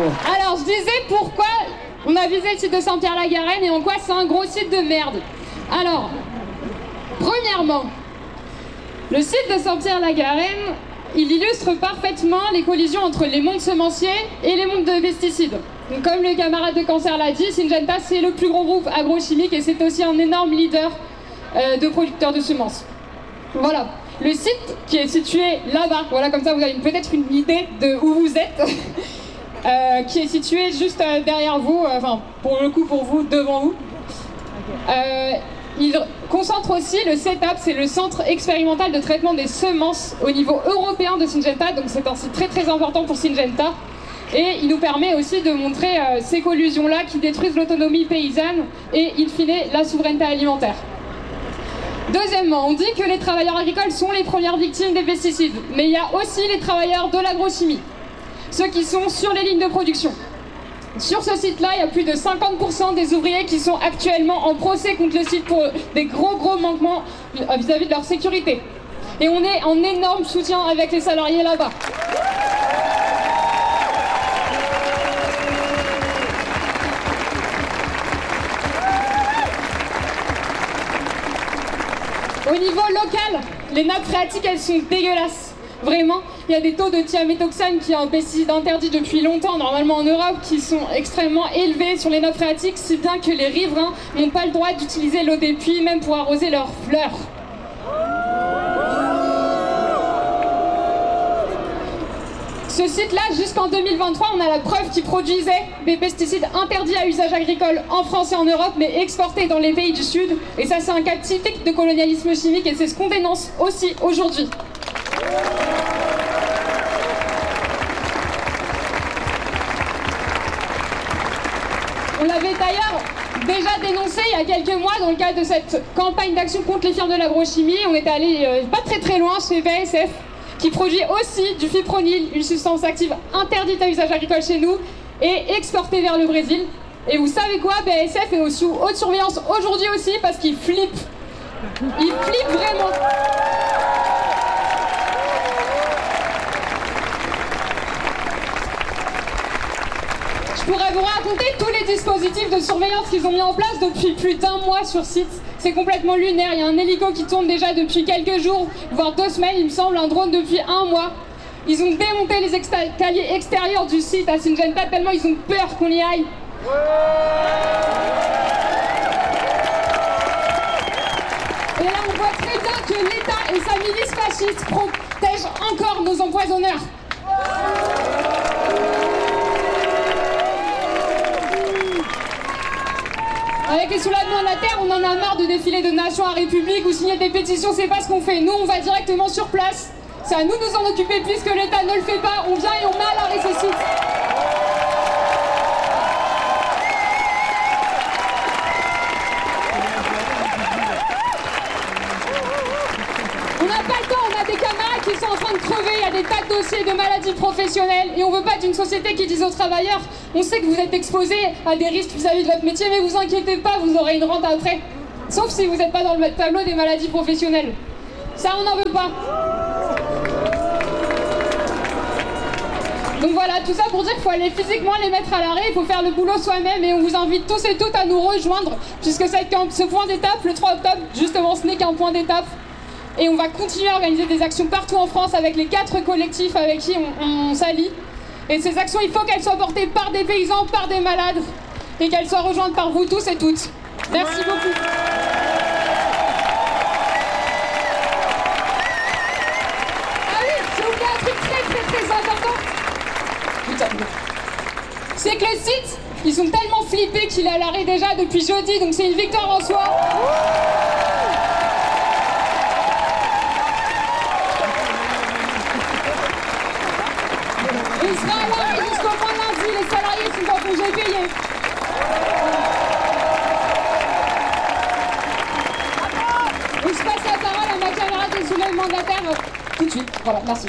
Alors, je disais pourquoi on a visé le site de Saint-Pierre-la-Garenne et en quoi c'est un gros site de merde. Alors, premièrement, le site de Saint-Pierre-la-Garenne, il illustre parfaitement les collisions entre les mondes semenciers et les mondes de pesticides. Donc, comme le camarade de Cancer l'a dit, Syngenta, c'est le plus gros groupe agrochimique et c'est aussi un énorme leader de producteurs de semences. Voilà. Le site qui est situé là-bas, voilà, comme ça vous avez peut-être une idée de où vous êtes, qui est situé juste derrière vous, enfin pour le coup pour vous, devant vous. Il concentre aussi le setup, c'est le centre expérimental de traitement des semences au niveau européen de Syngenta, donc c'est un site très très important pour Syngenta. Et il nous permet aussi de montrer ces collusions-là qui détruisent l'autonomie paysanne et, in fine, la souveraineté alimentaire. Deuxièmement, on dit que les travailleurs agricoles sont les premières victimes des pesticides, mais il y a aussi les travailleurs de l'agrochimie, ceux qui sont sur les lignes de production. Sur ce site-là, il y a plus de 50% des ouvriers qui sont actuellement en procès contre le site pour des gros manquements vis-à-vis de leur sécurité. Et on est en énorme soutien avec les salariés là-bas. Au niveau local, les nappes phréatiques, elles sont dégueulasses. Vraiment, il y a des taux de thiaméthoxane, qui est un pesticide interdit depuis longtemps, normalement en Europe, qui sont extrêmement élevés sur les nappes phréatiques, si bien que les riverains n'ont pas le droit d'utiliser l'eau des puits, même pour arroser leurs fleurs. Ce site-là, jusqu'en 2023, on a la preuve qu'il produisait des pesticides interdits à usage agricole en France et en Europe, mais exportés dans les pays du Sud. Et ça, c'est un cas typique de colonialisme chimique et c'est ce qu'on dénonce aussi aujourd'hui. On l'avait d'ailleurs déjà dénoncé il y a quelques mois dans le cadre de cette campagne d'action contre les firmes de l'agrochimie. On était allé pas très loin chez BASF, qui produit aussi du fipronil, une substance active interdite à usage agricole chez nous, et exportée vers le Brésil. Et vous savez quoi, BASF est sous haute surveillance aujourd'hui aussi parce qu'il flippe. Il flippe vraiment. Je pourrais vous raconter tous les dispositifs de surveillance qu'ils ont mis en place depuis plus d'1 mois sur site. C'est complètement lunaire. Il y a un hélico qui tourne déjà depuis quelques jours, voire 2 semaines, il me semble, un drone depuis 1 mois. Ils ont démonté les escaliers extérieurs du site à Syngenta tellement ils ont peur qu'on y aille. Et là, on voit très bien que l'État et sa milice fasciste protègent encore nos empoisonneurs. Avec les soulèvements de la terre, on en a marre de défiler de nation à république ou signer des pétitions, c'est pas ce qu'on fait. Nous, on va directement sur place. C'est à nous de nous en occuper puisque l'État ne le fait pas. On vient et on met à l'arrêt ce site. On n'a pas le temps, on a des camarades qui sont en train de crever, il y a des tas de dossiers de maladies professionnelles et on veut pas d'une société qui dise aux travailleurs on sait que vous êtes exposés à des risques vis-à-vis de votre métier, mais vous inquiétez pas, vous aurez une rente après. Sauf si vous n'êtes pas dans le tableau des maladies professionnelles. Ça, on n'en veut pas. Donc voilà, tout ça pour dire qu'il faut aller physiquement les mettre à l'arrêt, il faut faire le boulot soi-même et on vous invite tous et toutes à nous rejoindre puisque ce point d'étape, le 3 octobre, justement, ce n'est qu'un point d'étape. Et on va continuer à organiser des actions partout en France avec les 4 collectifs avec qui on s'allie. Et ces actions, il faut qu'elles soient portées par des paysans, par des malades, et qu'elles soient rejointes par vous tous et toutes. Merci beaucoup. Ah oui, j'ai oublié un truc très important. Putain. C'est que le site, ils sont tellement flippés qu'il est à l'arrêt déjà depuis jeudi, donc c'est une victoire en soi. Il sera à l'arrêt jusqu'au mois de lundi, les salariés sont en congé payé. Et je passe la parole à ma camarade des soulèvements de la terre tout de suite. Voilà, merci.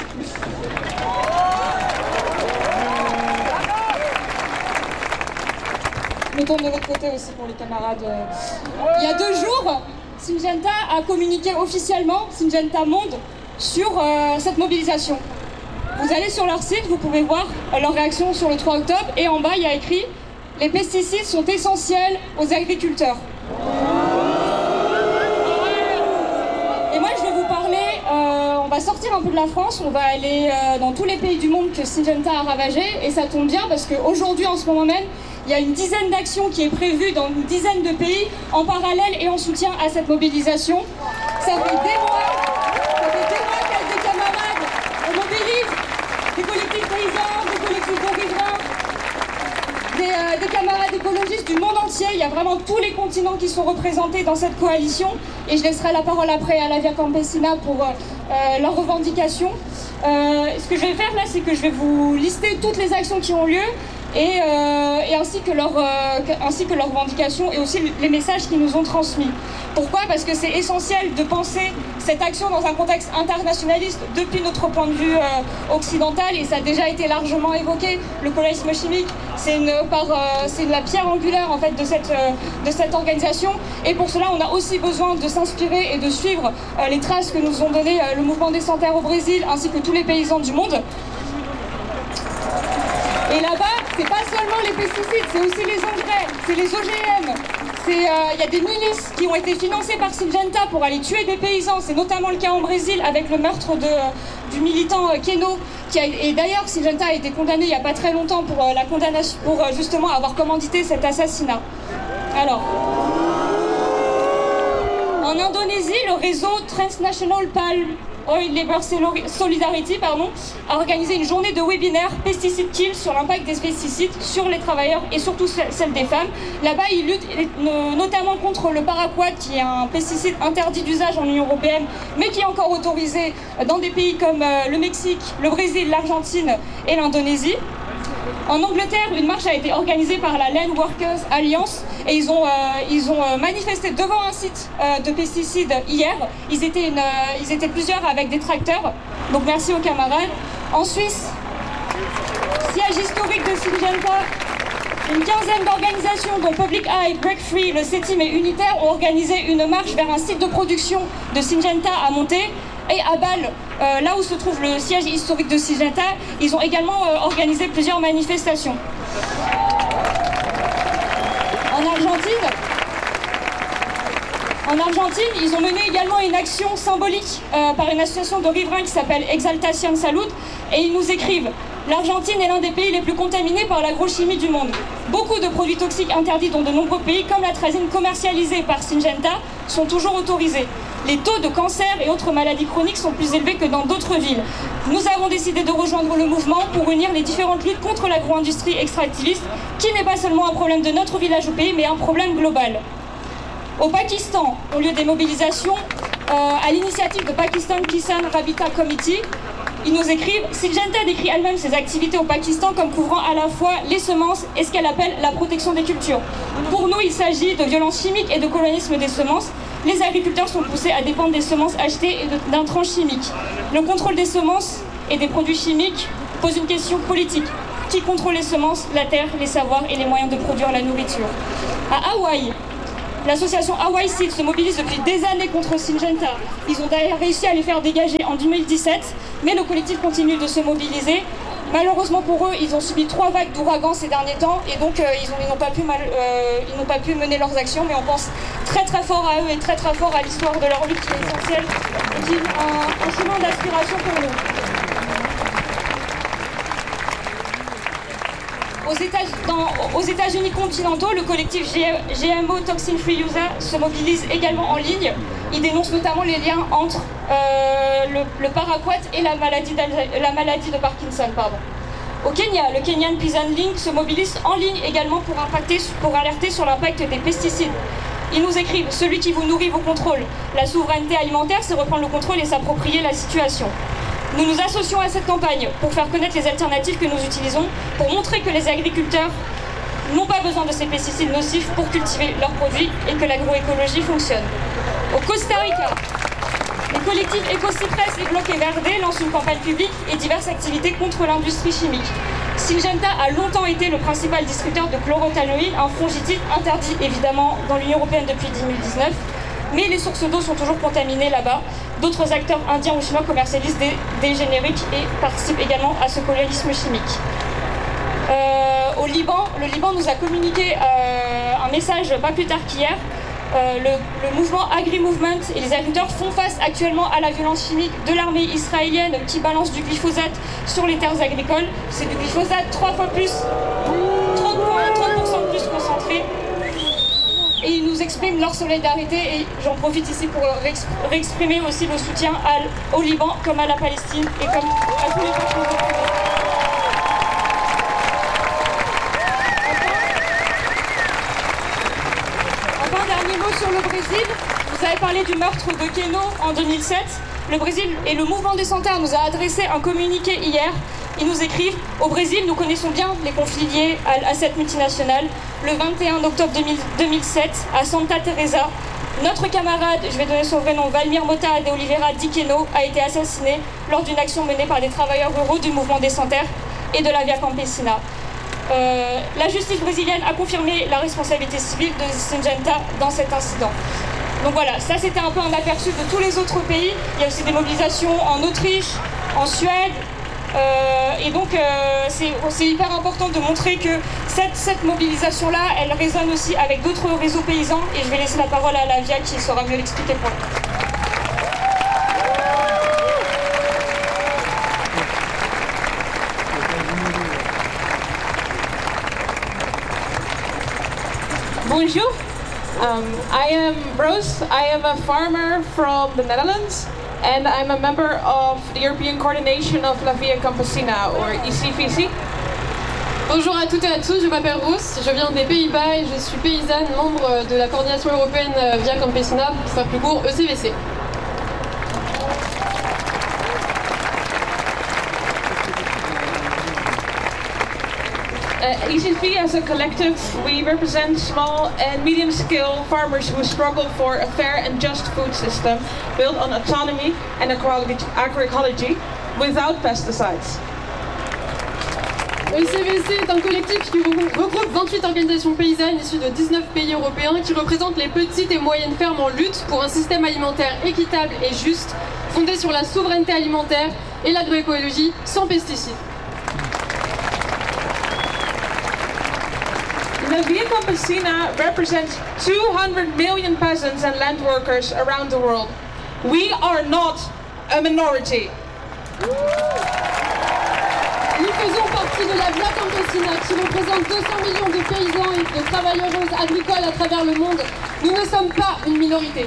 Je me tourne de l'autre côté aussi pour les camarades. Il y a 2 jours, Syngenta a communiqué officiellement, Syngenta Monde, sur cette mobilisation. Vous allez sur leur site, vous pouvez voir leur réaction sur le 3 octobre, et en bas, il y a écrit « Les pesticides sont essentiels aux agriculteurs ». Et moi, je vais vous parler, on va sortir un peu de la France, on va aller dans tous les pays du monde que Syngenta a ravagé, et ça tombe bien parce qu'aujourd'hui, en ce moment même, il y a une dizaine d'actions qui est prévue dans une dizaine de pays en parallèle et en soutien à cette mobilisation. Ça fait des mois qu'avec des camarades, on mobilise des collectifs paysans, des collectifs de riverains, des camarades écologistes du monde entier. Il y a vraiment tous les continents qui sont représentés dans cette coalition. Et je laisserai la parole après à la Via Campesina pour leurs revendications. Ce que je vais faire là, c'est que je vais vous lister toutes les actions qui ont lieu et ainsi que leurs revendications et aussi les messages qu'ils nous ont transmis. Pourquoi ? Parce que c'est essentiel de penser cette action dans un contexte internationaliste depuis notre point de vue occidental, et ça a déjà été largement évoqué. Le colonisme chimique, c'est la pierre angulaire en fait de cette organisation, et pour cela on a aussi besoin de s'inspirer et de suivre les traces que nous ont données le mouvement des Sans-Terre au Brésil ainsi que tous les paysans du monde. Et là-bas, c'est pas seulement les pesticides, c'est aussi les engrais, c'est les OGM. Il y a des milices qui ont été financées par Syngenta pour aller tuer des paysans. C'est notamment le cas en Brésil avec le meurtre du militant Keno. Et d'ailleurs, Syngenta a été condamné il n'y a pas très longtemps pour justement avoir commandité cet assassinat. Alors, en Indonésie, le réseau Transnational Palm Oil Labor Solidarity a organisé une journée de webinaire Pesticide Kill sur l'impact des pesticides sur les travailleurs et surtout celle des femmes. Là-bas, ils luttent notamment contre le paraquat, qui est un pesticide interdit d'usage en Union européenne, mais qui est encore autorisé dans des pays comme le Mexique, le Brésil, l'Argentine et l'Indonésie. En Angleterre, une marche a été organisée par la Land Workers Alliance et ils ont manifesté devant un site de pesticides hier. Ils étaient plusieurs avec des tracteurs, donc merci aux camarades. En Suisse, siège historique de Syngenta, une quinzaine d'organisations dont Public Eye, Break Free, le CETIM et Unitaire ont organisé une marche vers un site de production de Syngenta à Monter. Et à Bâle, là où se trouve le siège historique de Syngenta, ils ont également organisé plusieurs manifestations. En Argentine, ils ont mené également une action symbolique par une association de riverains qui s'appelle Exaltación Salud, et ils nous écrivent: l'Argentine est l'un des pays les plus contaminés par l'agrochimie du monde. Beaucoup de produits toxiques interdits dans de nombreux pays, comme la trazine commercialisée par Syngenta, sont toujours autorisés. Les taux de cancer et autres maladies chroniques sont plus élevés que dans d'autres villes. Nous avons décidé de rejoindre le mouvement pour unir les différentes luttes contre l'agro-industrie extractiviste, qui n'est pas seulement un problème de notre village ou pays, mais un problème global. Au Pakistan ont lieu des mobilisations à l'initiative de Pakistan Kisan Rabita Committee. Ils nous écrivent: Syngenta décrit elle-même ses activités au Pakistan comme couvrant à la fois les semences et ce qu'elle appelle la protection des cultures. Pour nous, il s'agit de violences chimiques et de colonisme des semences. Les agriculteurs sont poussés à dépendre des semences achetées et d'intrants chimiques. Le contrôle des semences et des produits chimiques pose une question politique. Qui contrôle les semences, la terre, les savoirs et les moyens de produire la nourriture? À Hawaï, l'association Hawaii Seed se mobilise depuis des années contre Syngenta. Ils ont d'ailleurs réussi à les faire dégager en 2017, mais le collectif continue de se mobiliser. Malheureusement pour eux, ils ont subi 3 vagues d'ouragans ces derniers temps et donc ils n'ont pas pu mener leurs actions, mais on pense très très fort à eux et très très fort à l'histoire de leur lutte qui est essentielle et qui est un chemin d'aspiration pour nous. Aux États-Unis continentaux, le collectif GMO Toxin Free USA se mobilise également en ligne. Il dénonce notamment les liens entre le paraquat et la maladie de Parkinson. Au Kenya, le Kenyan Pisan Link se mobilise en ligne également pour alerter sur l'impact des pesticides. Ils nous écrivent: celui qui vous nourrit vous contrôle. La souveraineté alimentaire, c'est reprendre le contrôle et s'approprier la situation. Nous nous associons à cette campagne pour faire connaître les alternatives que nous utilisons, pour montrer que les agriculteurs n'ont pas besoin de ces pesticides nocifs pour cultiver leurs produits et que l'agroécologie fonctionne. Au Costa Rica, les collectifs Éco-Cypress et Bloc Verde lancent une campagne publique et diverses activités contre l'industrie chimique. Syngenta a longtemps été le principal distributeur de chlorothalonil, un fongicide interdit évidemment dans l'Union européenne depuis 2019. mais les sources d'eau sont toujours contaminées là-bas. D'autres acteurs indiens ou chinois commercialisent des génériques et participent également à ce colonialisme chimique. Au Liban, le Liban nous a communiqué un message pas plus tard qu'hier. Le mouvement Agri-Movement et les agriculteurs font face actuellement à la violence chimique de l'armée israélienne qui balance du glyphosate sur les terres agricoles. C'est du glyphosate 3 fois plus, 30% de plus concentré. Et ils nous expriment leur solidarité et j'en profite ici pour réexprimer aussi le soutien au Liban comme à la Palestine et comme à tous les peuples. Sur le Brésil, vous avez parlé du meurtre de Keno en 2007. Le Brésil et le mouvement des Sans Terre nous a adressé un communiqué hier. Ils nous écrivent: au Brésil, nous connaissons bien les conflits liés à cette multinationale. Le 21 octobre 2007, à Santa Teresa, notre camarade, je vais donner son vrai nom, Valmir Mota de Oliveira Di Keno, a été assassiné lors d'une action menée par des travailleurs ruraux du mouvement des Sans Terre et de la Via Campesina. La justice brésilienne a confirmé la responsabilité civile de Syngenta dans cet incident. Donc voilà, ça c'était un peu un aperçu de tous les autres pays. Il y a aussi des mobilisations en Autriche, en Suède. Et donc c'est hyper important de montrer que cette mobilisation-là, elle résonne aussi avec d'autres réseaux paysans. Et je vais laisser la parole à Lavia qui saura mieux l'expliquer pour nous. Bonjour, I am Roos. I am a farmer from the Netherlands and I'm a member of the European Coordination of La Via Campesina, or ECVC. Bonjour à toutes et à tous, je m'appelle Roos, je viens des Pays-Bas et je suis paysanne, membre de la coordination européenne Via Campesina, pour faire plus court, ECVC. ECV as a collective, we represent small and medium-scale farmers who struggle for a fair and just food system built on autonomy and agroecology without pesticides. ECVC est un collectif qui regroupe 28 organisations paysannes issues de 19 pays européens qui représentent les petites et moyennes fermes en lutte pour un système alimentaire équitable et juste, fondé sur la souveraineté alimentaire et l'agroécologie sans pesticides. La Via Campesina represents 200 million peasants and land workers around the world. We are not a minority. Nous faisons partie de la Via Campesina qui représente 200 millions de paysans et de travailleuses agricoles à travers le monde. Nous ne sommes pas une minorité.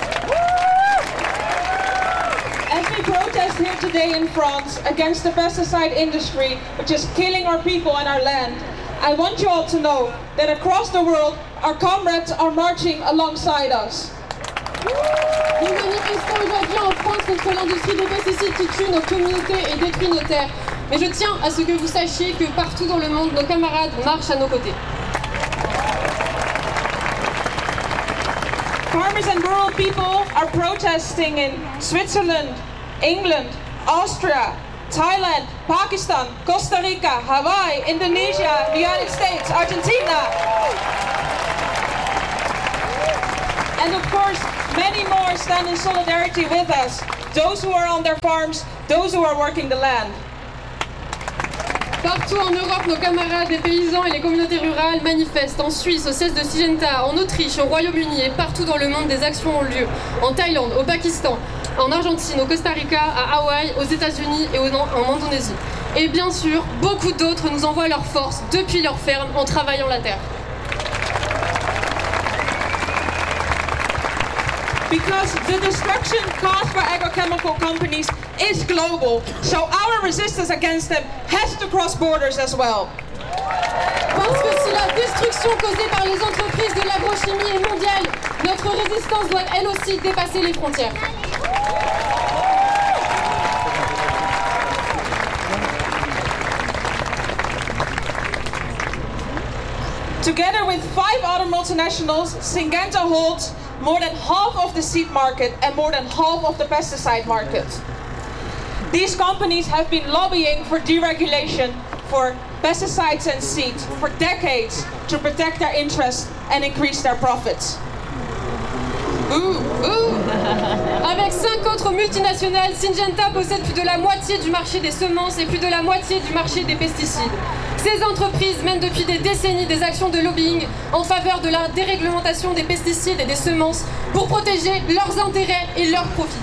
As we protest here today in France against the pesticide industry, which is killing our people and our land, I want you all to know that across the world, our comrades are marching alongside us. Nous manifestons aujourd'hui en France contre l'industrie des pesticides qui tue nos communautés et détruit nos terres. Mais je tiens à ce que vous sachiez que partout dans le monde, nos camarades marchent à nos côtés. Farmers and rural people are protesting in Switzerland, England, Austria, Thailand, Pakistan, Costa Rica, Hawaii, Indonesia, the United States, Argentina. And of course, many more stand in solidarity with us. Those who are on their farms, those who are working the land. Partout en Europe, nos camarades, les paysans et les communautés rurales manifestent. En Suisse, au siège de Syngenta, en Autriche, au Royaume-Uni et partout dans le monde, des actions ont lieu. En Thaïlande, au Pakistan, en Argentine, au Costa Rica, à Hawaï, aux États-Unis et en Indonésie. Et bien sûr, beaucoup d'autres nous envoient leur force depuis leur ferme en travaillant la terre. Because the destruction caused by agrochemical companies is global, so our resistance against them has to cross borders as well. Parce que si la destruction causée par les entreprises de l'agrochimie est mondiale, notre résistance doit elle aussi dépasser les frontières. Together with 5 other multinationals, Syngenta holds more than half of the seed market and more than half of the pesticide market. These companies have been lobbying for deregulation for pesticides and seeds for decades to protect their interests and increase their profits. Avec 5 autres multinationales, Syngenta possède plus de la moitié du marché des semences et plus de la moitié du marché des pesticides. Ces entreprises mènent depuis des décennies des actions de lobbying en faveur de la déréglementation des pesticides et des semences pour protéger leurs intérêts et leurs profits.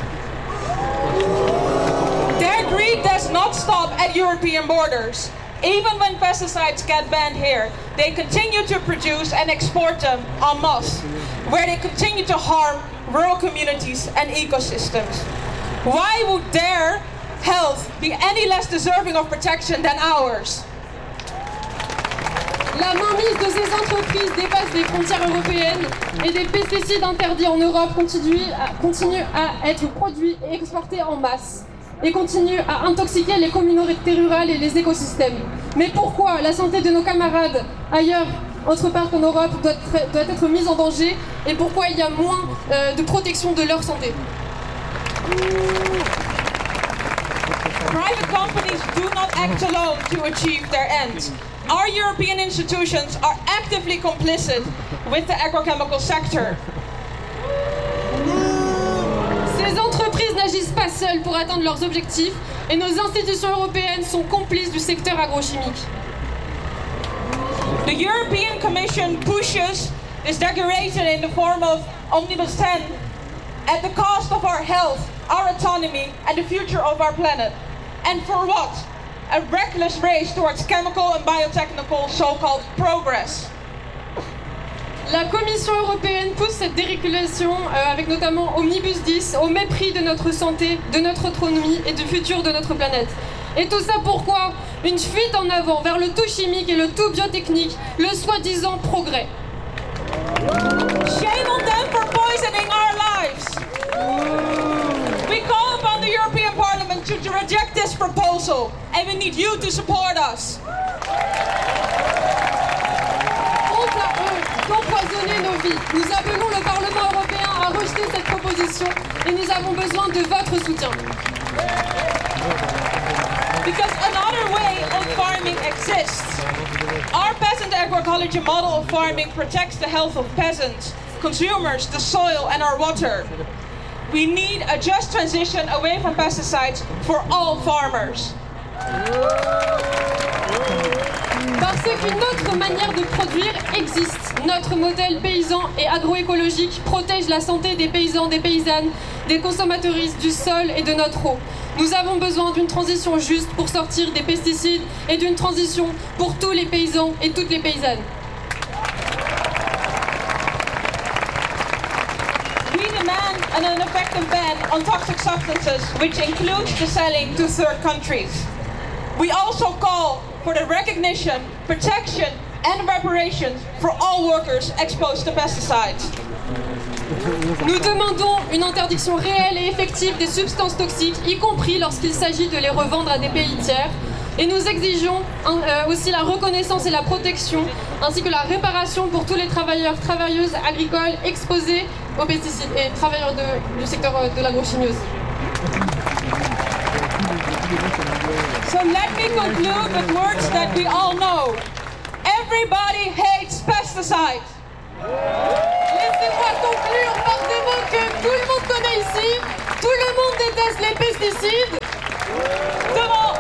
Their greed does not stop at European borders. Even when pesticides get banned here, they continue to produce and export them en masse, where they continue to harm rural communities and ecosystems. Why would their health be any less deserving of protection than ours? La mainmise de ces entreprises dépasse les frontières européennes et des pesticides interdits en Europe continuent à être produits et exportés en masse et continuent à intoxiquer les communautés rurales et les écosystèmes. Mais pourquoi la santé de nos camarades ailleurs, autre part qu'en Europe, doit être mise en danger et pourquoi il y a moins de protection de leur santé? Private companies do not act alone to achieve their ends. Our European institutions are actively complicit with the agrochemical sector. Ces entreprises n'agissent pas seules pour atteindre leurs objectifs et nos institutions européennes sont complices du secteur agrochimique. The European Commission pushes this regulation in the form of Omnibus 10 at the cost of our health, our autonomy and the future of our planet. And for what? A reckless race towards chemical and biotechnical so-called progress. La Commission européenne pousse cette dérégulation avec notamment Omnibus 10 au mépris de notre santé, de notre autonomie et du futur de notre planète. Et tout ça pourquoi? Une fuite en avant vers le tout chimique et le tout biotechnique, le soi-disant progrès. Shame on them for poisoning our lives. We call upon the European Parliament to reject this proposal, and we need you to support us. Honte à eux d'empoisonner nos vies. Nous appelons le Parlement européen à rejeter cette proposition et nous avons besoin de votre soutien. Because another way of farming exists. Our peasant agroecology model of farming protects the health of peasants, consumers, the soil and our water. We need a just transition away from pesticides for all farmers. Parce qu'une autre manière de produire existe. Notre modèle paysan et agroécologique protège la santé des paysans, des paysannes, des consommateuristes, du sol et de notre eau. Nous avons besoin d'une transition juste pour sortir des pesticides et d'une transition pour tous les paysans et toutes les paysannes. We demand an effective ban on toxic substances, which includes the selling to third countries. We also call for the recognition, protection and reparations for all workers exposed to pesticides. Nous demandons une interdiction réelle et effective des substances toxiques, y compris lorsqu'il s'agit de les revendre à des pays tiers. Et nous exigeons aussi la reconnaissance et la protection, ainsi que la réparation pour tous les travailleurs, travailleuses agricoles exposés aux pesticides et travailleurs du secteur de l'agrochimie aussi. So let me conclude with words that we all know. Everybody hates pesticides. Laissez-moi conclure par des mots que tout le monde connaît ici. Tout le monde déteste les pesticides. Come on.